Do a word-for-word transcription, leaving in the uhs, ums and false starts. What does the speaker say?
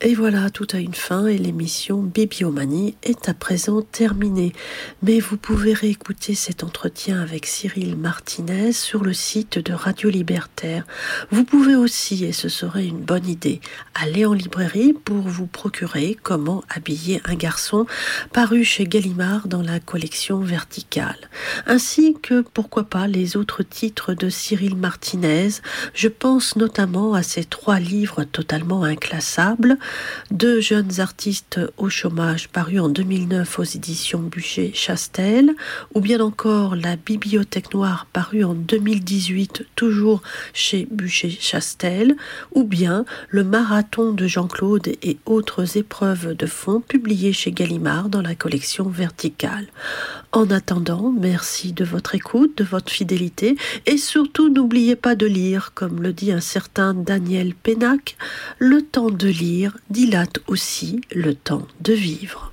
Et voilà, tout a une fin et l'émission Bibliomanie est à présent terminée. Mais vous pouvez réécouter cet entretien avec Cyril Martinez sur le site de Radio Libertaire. Vous pouvez aussi, et ce serait une bonne idée, aller en librairie pour vous procurer Comment habiller un garçon, paru chez Gallimard dans la collection Verticale. Ainsi que, pourquoi pas, les autres titres de Cyril Martinez. Je pense notamment à ces trois livres totalement inclassables. Deux jeunes artistes au chômage parus en deux mille neuf aux éditions Buchet-Chastel, ou bien encore La Bibliothèque Noire parue en deux mille dix-huit toujours chez Buchet-Chastel, ou bien Le Marathon de Jean-Claude et autres épreuves de fond publiées chez Gallimard dans la collection Verticale. En attendant, merci de votre écoute, de votre fidélité et surtout n'oubliez pas de lire, comme le dit un certain Daniel Pénac, le temps de lire dilate aussi le temps de vivre.